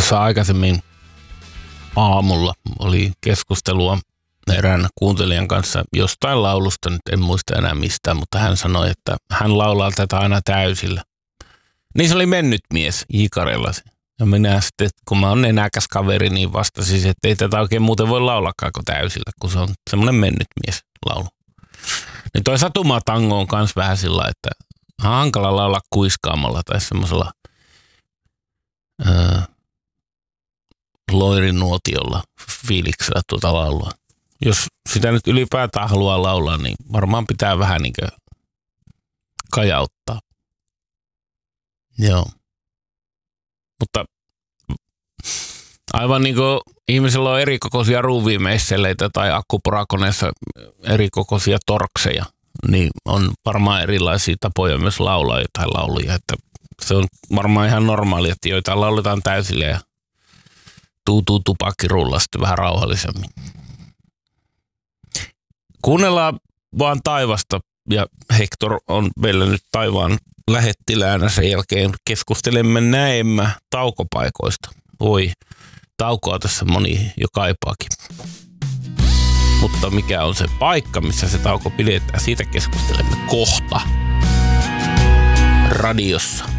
tuossa aikaisemmin aamulla oli keskustelua erään kuuntelijan kanssa jostain laulusta, nyt en muista enää mistään, mutta hän sanoi, että hän laulaa tätä aina täysillä. Niin se oli mennyt mies Jikarella. Ja minä sitten, kun mä oon nenäkäs kaveri, niin vastasin, että ei tätä oikein muuten voi laulakaan kuin täysillä, kun se on semmoinen mennyt mies laulu. Niin toi Satumatango on kans vähän sillä, että hankala laulaa kuiskaamalla tai semmoisella loirinuotiolla fiiliksellä tuota laulua. Jos sitä nyt ylipäätään haluaa laulaa, niin varmaan pitää vähän niin kuin kajauttaa. Joo. Mutta aivan niin kuin ihmisellä on erikokoisia ruuviimeisseleitä tai akkuporakoneessa erikokoisia torkseja, niin on varmaan erilaisia tapoja myös laulaa jotain lauluja. Että se on varmaan ihan normaali, että joitain lauletaan täysille ja tuutuu tupakkirulla sitten vähän rauhallisemmin. Kuunnellaan vaan taivasta ja Hector on meillä nyt taivaan lähettiläänä. Sen jälkeen keskustelemme näemmä taukopaikoista. Voi, taukoa tässä moni jo kaipaakin. Mutta mikä on se paikka, missä se tauko pidetään, siitä keskustelemme kohta radiossa.